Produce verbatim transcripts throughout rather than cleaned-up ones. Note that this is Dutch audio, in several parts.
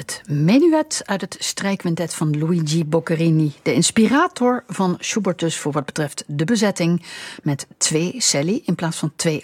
Het menuet uit het strijkquintet van Luigi Boccherini. De inspirator van Schubert dus voor wat betreft de bezetting. Met twee celli in plaats van twee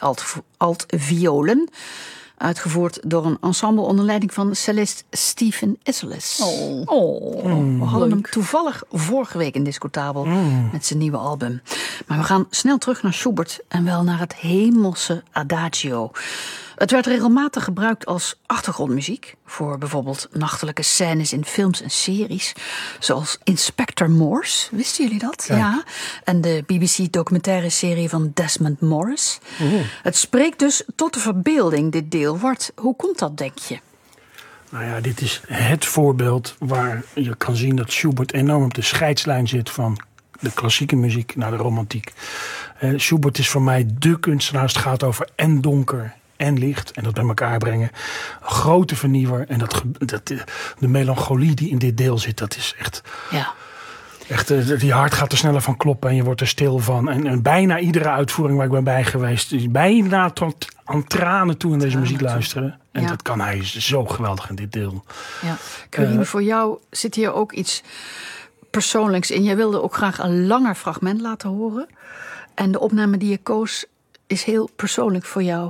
alt-violen. Uitgevoerd door een ensemble onder leiding van cellist Stephen Isserlis. Oh. Oh. Mm, we hadden leuk. hem toevallig vorige week in Discutabel Mm. met zijn nieuwe album. Maar we gaan snel terug naar Schubert en wel naar het hemelse Adagio. Het werd regelmatig gebruikt als achtergrondmuziek voor bijvoorbeeld nachtelijke scènes in films en series, zoals Inspector Morse. Wisten jullie dat? Kijk. Ja. En de B B C documentaire serie van Desmond Morris. Oh. Het spreekt dus tot de verbeelding, dit deel. Wart, hoe komt dat, denk je? Nou ja, dit is het voorbeeld waar je kan zien dat Schubert enorm op de scheidslijn zit van de klassieke muziek naar de romantiek. Uh, Schubert is voor mij dé kunstenaar als het gaat over en donker en licht en dat bij elkaar brengen. Een grote vernieuwer en dat, ge- dat, de melancholie die in dit deel zit, dat is echt... Ja. Echt, eh, die hart gaat er sneller van kloppen en je wordt er stil van. En, en bijna iedere uitvoering waar ik ben bij geweest, is bijna tot aan tranen toe in deze muziek luisteren. En Ja. dat kan hij zo geweldig in dit deel. Ja. Corine, Uh, voor jou zit hier ook iets persoonlijks in. Jij wilde ook graag een langer fragment laten horen. En de opname die je koos is heel persoonlijk voor jou.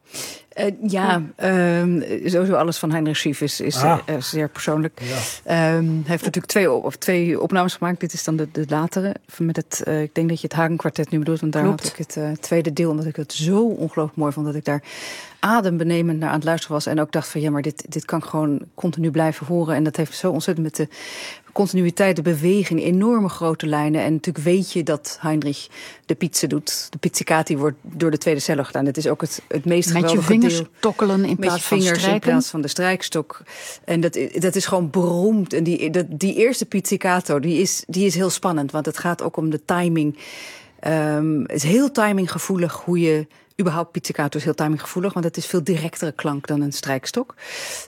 Uh, ja, um, sowieso alles van Heinrich Schief is, is Ah. uh, zeer persoonlijk. Ja. Um, hij heeft natuurlijk twee, op, of twee opnames gemaakt. Dit is dan de, de latere. Met het, uh, ik denk dat je het Hagen-kwartet nu bedoelt. Want daar Klopt. had ik het uh, tweede deel. Omdat ik het zo ongelooflijk mooi vond. Dat ik daar adembenemend naar aan het luisteren was. En ook dacht van ja, maar dit, dit kan ik gewoon continu blijven horen. En dat heeft zo ontzettend met de continuïteit, de beweging, enorme grote lijnen. En natuurlijk weet je dat Heinrich de pizza doet. De pizzicati wordt door de tweede cello gedaan. Het is ook het, het meest Met je geweldige vingers deel. tokkelen in Met je plaats van vingers in strijken. plaats van de strijkstok. En dat, dat is gewoon beroemd. En die, dat, die eerste pizzicato, die is, die is heel spannend. Want het gaat ook om de timing. Um, het is heel timinggevoelig hoe je... Überhaupt pizzicato is heel timinggevoelig. Want het is veel directere klank dan een strijkstok.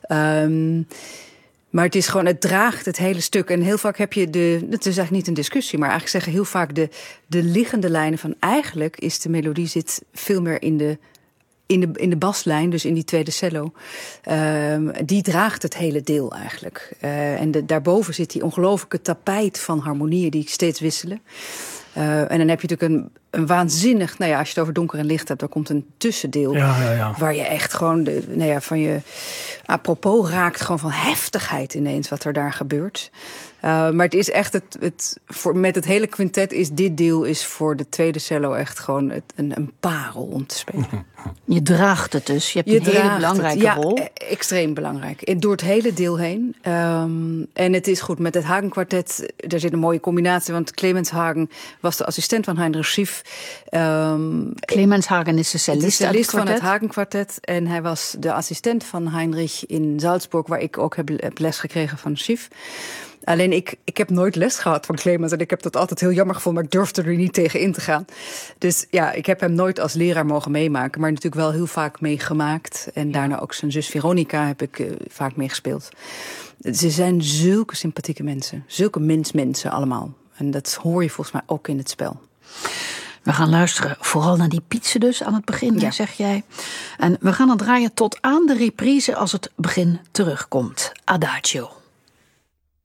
Um, Maar het is gewoon, het draagt het hele stuk. En heel vaak heb je de, het is eigenlijk niet een discussie, maar eigenlijk zeggen heel vaak de, de liggende lijnen van eigenlijk is de melodie zit veel meer in de, in de, in de baslijn, dus in die tweede cello. Um, die draagt het hele deel eigenlijk. Uh, en de, daarboven zit die ongelooflijke tapijt van harmonieën die steeds wisselen. Uh, en dan heb je natuurlijk een, een waanzinnig, nou ja, als je het over donker en licht hebt, dan komt een tussendeel. Ja, ja, ja. Waar je echt gewoon, de, nou ja, van je apropos raakt gewoon van heftigheid ineens wat er daar gebeurt. Uh, maar het is echt, het, het, voor, met het hele quintet is dit deel is voor de tweede cello echt gewoon het, een, een parel om te spelen. Je draagt het dus. Je hebt Je een hele draagt belangrijke het. Ja, rol. e- extreem belangrijk. Door het hele deel heen. Um, en het is goed met het Hagen-kwartet. Er zit een mooie combinatie. Want Clemens Hagen was de assistent van Heinrich Schief. Um, Clemens Hagen is de de cellist, uit het cellist van het kwartet. Hagen-kwartet. En hij was de assistent van Heinrich in Salzburg, waar ik ook heb, heb les gekregen van Schief. Alleen ik, ik heb nooit les gehad van Clemens. En ik heb dat altijd heel jammer gevonden, maar ik durfde er niet tegen in te gaan. Dus ja, ik heb hem nooit als leraar mogen meemaken. Maar natuurlijk wel heel vaak meegemaakt. En daarna ook zijn zus Veronica heb ik uh, vaak meegespeeld. Ze zijn zulke sympathieke mensen. Zulke mensmensen allemaal. En dat hoor je volgens mij ook in het spel. We gaan luisteren vooral naar die pizza dus aan het begin, Ja. zeg jij. En we gaan het draaien tot aan de reprise als het begin terugkomt. Adagio.